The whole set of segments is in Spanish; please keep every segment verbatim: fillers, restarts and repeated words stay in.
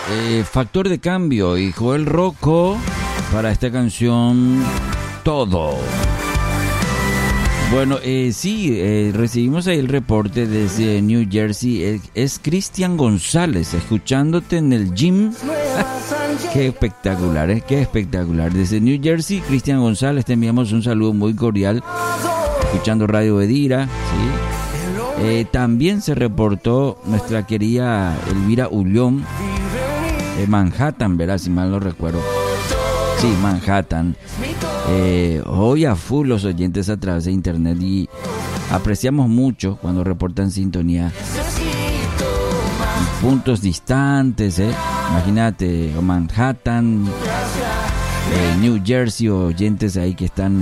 eh, Factor de Cambio y Joel Rocco para esta canción Todo. Bueno, eh, sí, eh, recibimos ahí el reporte desde New Jersey. Es, es Cristian González, escuchándote en el gym. Qué espectacular, ¿eh? Qué espectacular. Desde New Jersey, Cristian González, te enviamos un saludo muy cordial. Escuchando Radio Bedira, ¿sí? Eh, también se reportó nuestra querida Elvira Ullón de Manhattan, ¿verdad? Si mal no recuerdo. Sí, Manhattan. Eh, hoy a full los oyentes a través de internet y apreciamos mucho cuando reportan sintonía. Puntos distantes, ¿eh? Imagínate, Manhattan, eh, New Jersey, oyentes ahí que están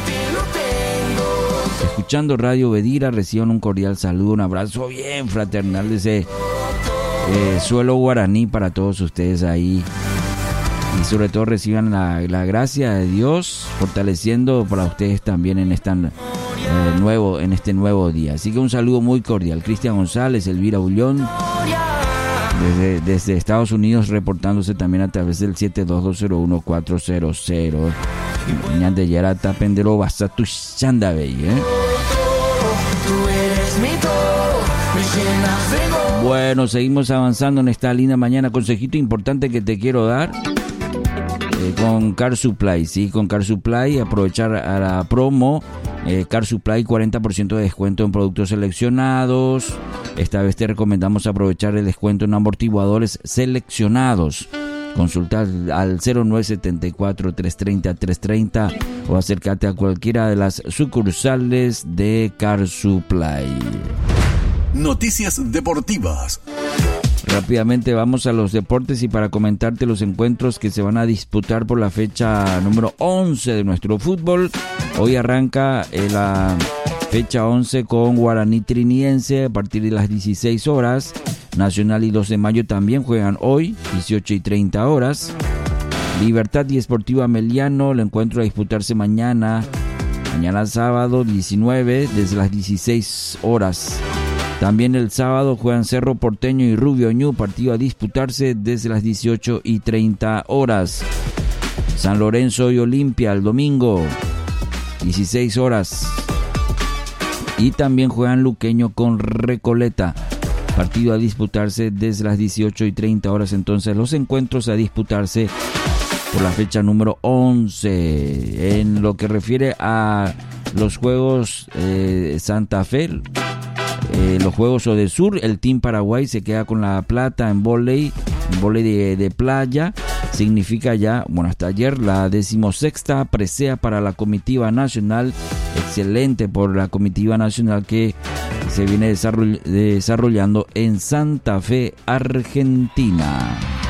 escuchando Radio Bedira, reciban un cordial saludo, un abrazo bien fraternal de ese eh, suelo guaraní para todos ustedes ahí. Y sobre todo reciban la, la gracia de Dios fortaleciendo para ustedes también en, esta, eh, nuevo, en este nuevo día. Así que un saludo muy cordial. Cristian González, Elvira Ullón, desde, desde Estados Unidos, reportándose también a través del siete dos dos cero uno cuatro cero cero. Ñande Yarata Pendero Basatu Shandabey, ¿eh? Bueno, seguimos avanzando en esta linda mañana. Consejito importante que te quiero dar. Eh, con Car Supply, sí, con Car Supply, aprovechar a la promo eh, Car Supply, cuarenta por ciento de descuento en productos seleccionados. Esta vez te recomendamos aprovechar el descuento en amortiguadores seleccionados. Consulta al cero nueve siete cuatro, tres tres cero, tres tres cero o acércate a cualquiera de las sucursales de Car Supply. Noticias deportivas. Rápidamente vamos a los deportes y para comentarte los encuentros que se van a disputar por la fecha número once de nuestro fútbol. Hoy arranca eh, la fecha once con Guaraní Triniense a partir de las dieciséis horas. Nacional y dos de mayo también juegan hoy, dieciocho y treinta horas. Libertad y Sportiva Meliano, el encuentro a disputarse mañana, mañana sábado diecinueve desde las dieciséis horas. También el sábado juegan Cerro Porteño y Rubio Ñu, partido a disputarse desde las dieciocho y treinta horas. San Lorenzo y Olimpia el domingo, dieciséis horas. Y también juegan Luqueño con Recoleta, partido a disputarse desde las dieciocho y treinta horas. Entonces los encuentros a disputarse por la fecha número once. En lo que refiere a los Juegos eh, Santa Fe, Eh, los Juegos Odesur, el Team Paraguay se queda con la plata en vóley, en vóley de, de playa. Significa ya, bueno, hasta ayer la decimosexta presea para la comitiva nacional. Excelente por la comitiva nacional que se viene desarroll- desarrollando en Santa Fe, Argentina.